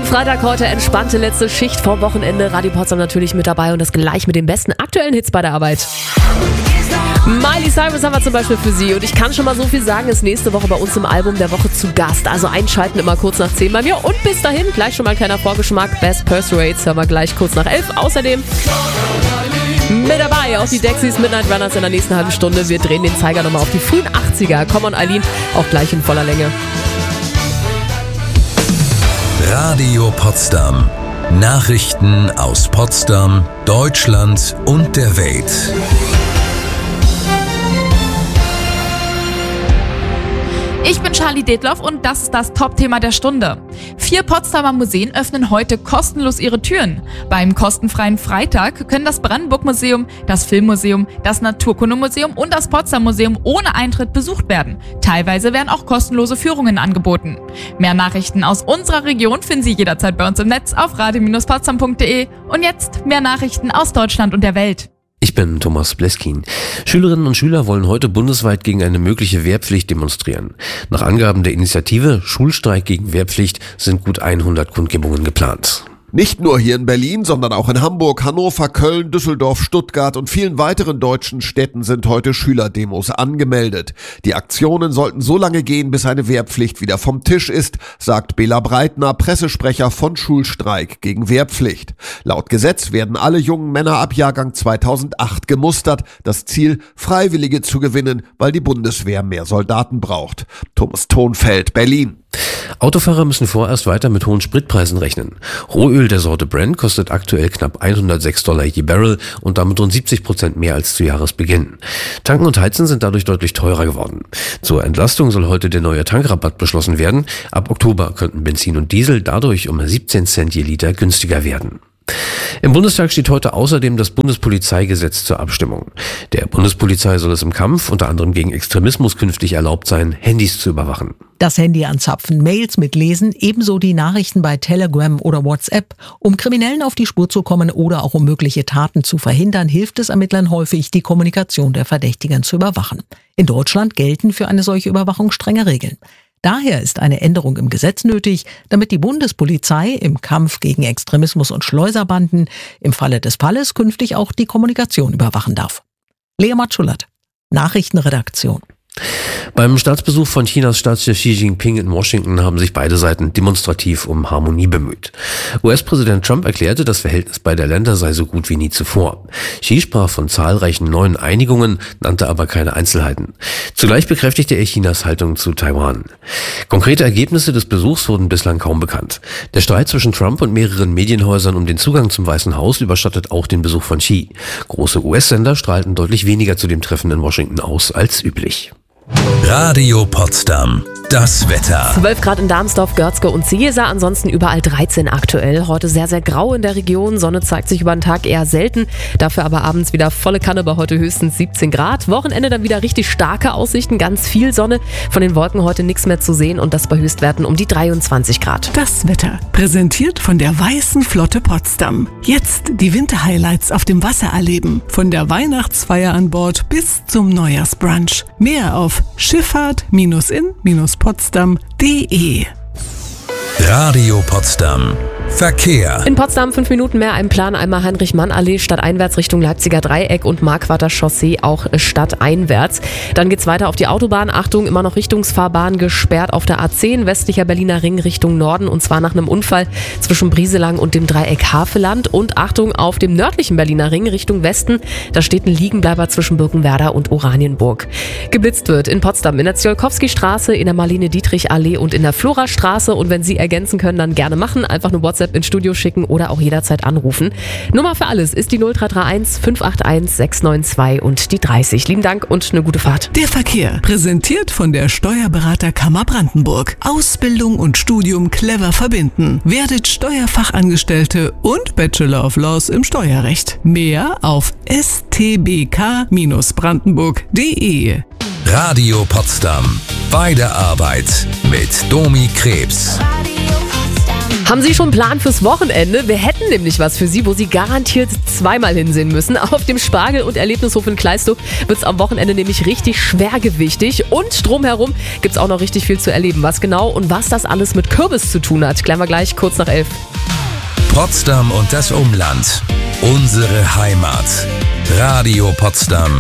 Freitag heute, entspannte letzte Schicht vor Wochenende. Radio Potsdam natürlich mit dabei und das gleich mit den besten aktuellen Hits bei der Arbeit. Miley Cyrus haben wir zum Beispiel für Sie und ich kann schon mal so viel sagen, ist nächste Woche bei uns im Album der Woche zu Gast. Also einschalten immer kurz nach 10 bei mir und bis dahin gleich schon mal ein kleiner Vorgeschmack. Best Persuades hören wir gleich kurz nach 11. Außerdem mit dabei auch die Dexys Midnight Runners in der nächsten halben Stunde. Wir drehen den Zeiger nochmal auf die frühen 80er. Come on Eileen, auch gleich in voller Länge. Radio Potsdam. Nachrichten aus Potsdam, Deutschland und der Welt. Ich bin Charlie Detloff und das ist das Top-Thema der Stunde. 4 Potsdamer Museen öffnen heute kostenlos ihre Türen. Beim kostenfreien Freitag können das Brandenburg-Museum, das Filmmuseum, das Naturkundemuseum und das Potsdam-Museum ohne Eintritt besucht werden. Teilweise werden auch kostenlose Führungen angeboten. Mehr Nachrichten aus unserer Region finden Sie jederzeit bei uns im Netz auf radio-potsdam.de. Und jetzt mehr Nachrichten aus Deutschland und der Welt. Ich bin Thomas Bleskin. Schülerinnen und Schüler wollen heute bundesweit gegen eine mögliche Wehrpflicht demonstrieren. Nach Angaben der Initiative Schulstreik gegen Wehrpflicht sind gut 100 Kundgebungen geplant. Nicht nur hier in Berlin, sondern auch in Hamburg, Hannover, Köln, Düsseldorf, Stuttgart und vielen weiteren deutschen Städten sind heute Schülerdemos angemeldet. Die Aktionen sollten so lange gehen, bis eine Wehrpflicht wieder vom Tisch ist, sagt Bela Breitner, Pressesprecher von Schulstreik gegen Wehrpflicht. Laut Gesetz werden alle jungen Männer ab Jahrgang 2008 gemustert. Das Ziel, Freiwillige zu gewinnen, weil die Bundeswehr mehr Soldaten braucht. Thomas Thonfeld, Berlin. Autofahrer müssen vorerst weiter mit hohen Spritpreisen rechnen. Rohöl der Sorte Brent kostet aktuell knapp $106 je Barrel und damit rund 70% mehr als zu Jahresbeginn. Tanken und Heizen sind dadurch deutlich teurer geworden. Zur Entlastung soll heute der neue Tankrabatt beschlossen werden. Ab Oktober könnten Benzin und Diesel dadurch um 17 Cent je Liter günstiger werden. Im Bundestag steht heute außerdem das Bundespolizeigesetz zur Abstimmung. Der Bundespolizei soll es im Kampf unter anderem gegen Extremismus künftig erlaubt sein, Handys zu überwachen. Das Handy anzapfen, Mails mitlesen, ebenso die Nachrichten bei Telegram oder WhatsApp. Um Kriminellen auf die Spur zu kommen oder auch um mögliche Taten zu verhindern, hilft es Ermittlern häufig, die Kommunikation der Verdächtigen zu überwachen. In Deutschland gelten für eine solche Überwachung strenge Regeln. Daher ist eine Änderung im Gesetz nötig, damit die Bundespolizei im Kampf gegen Extremismus und Schleuserbanden im Falle des Falles künftig auch die Kommunikation überwachen darf. Lea Matschulert, Nachrichtenredaktion. Beim Staatsbesuch von Chinas Staatschef Xi Jinping in Washington haben sich beide Seiten demonstrativ um Harmonie bemüht. US-Präsident Trump erklärte, das Verhältnis beider Länder sei so gut wie nie zuvor. Xi sprach von zahlreichen neuen Einigungen, nannte aber keine Einzelheiten. Zugleich bekräftigte er Chinas Haltung zu Taiwan. Konkrete Ergebnisse des Besuchs wurden bislang kaum bekannt. Der Streit zwischen Trump und mehreren Medienhäusern um den Zugang zum Weißen Haus überschattet auch den Besuch von Xi. Große US-Sender strahlten deutlich weniger zu dem Treffen in Washington aus als üblich. Radio Potsdam. Das Wetter. 12 Grad in Darmsdorf, Görzge und Seesa, ansonsten überall 13 aktuell. Heute sehr, sehr grau in der Region. Sonne zeigt sich über den Tag eher selten. Dafür aber abends wieder volle Kanne, bei heute höchstens 17 Grad. Wochenende dann wieder richtig starke Aussichten, ganz viel Sonne. Von den Wolken heute nichts mehr zu sehen und das bei Höchstwerten um die 23 Grad. Das Wetter, präsentiert von der Weißen Flotte Potsdam. Jetzt die Winterhighlights auf dem Wasser erleben. Von der Weihnachtsfeier an Bord bis zum Neujahrsbrunch. Mehr auf schifffahrt-in-potsdam.de. Radio Potsdam. Verkehr. In Potsdam 5 Minuten mehr ein Plan, einmal Heinrich-Mann-Allee stadteinwärts Richtung Leipziger Dreieck und Marquarder Chaussee auch stadteinwärts. Dann geht's weiter auf die Autobahn. Achtung, immer noch Richtungsfahrbahn gesperrt auf der A10, westlicher Berliner Ring Richtung Norden und zwar nach einem Unfall zwischen Brieselang und dem Dreieck Haveland. Und Achtung, auf dem nördlichen Berliner Ring Richtung Westen, da steht ein Liegenbleiber zwischen Birkenwerder und Oranienburg. Geblitzt wird in Potsdam in der Tsiolkovski-Straße, in der Marlene-Dietrich-Allee und in der Flora-Straße. Und wenn Sie ergänzen können, dann gerne machen. Einfach eine WhatsApp ins Studio schicken oder auch jederzeit anrufen. Nummer für alles ist die 0331 581 692 und die 30. Lieben Dank und eine gute Fahrt. Der Verkehr, präsentiert von der Steuerberaterkammer Brandenburg. Ausbildung und Studium clever verbinden. Werdet Steuerfachangestellte und Bachelor of Laws im Steuerrecht. Mehr auf stbk-brandenburg.de. Radio Potsdam. Bei der Arbeit mit Domi Krebs. Haben Sie schon einen Plan fürs Wochenende? Wir hätten nämlich was für Sie, wo Sie garantiert zweimal hinsehen müssen. Auf dem Spargel- und Erlebnishof in Kleistow wird es am Wochenende nämlich richtig schwergewichtig. Und drumherum gibt es auch noch richtig viel zu erleben. Was genau und was das alles mit Kürbis zu tun hat, klären wir gleich kurz nach 11. Potsdam und das Umland. Unsere Heimat. Radio Potsdam.